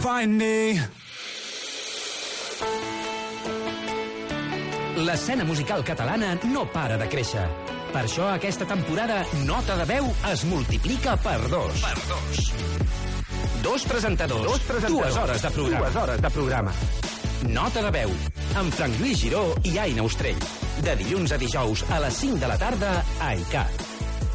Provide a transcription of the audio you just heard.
find me. L'escena musical catalana no para de créixer. Per això aquesta temporada Nota de Veu es multiplica per 2. Dos presentadors, 2 hores de programa. Nota de Veu, amb Frank Lluís Giró i Aina Ostrell. De dilluns a dijous a les 5 de la tarda a ICAT.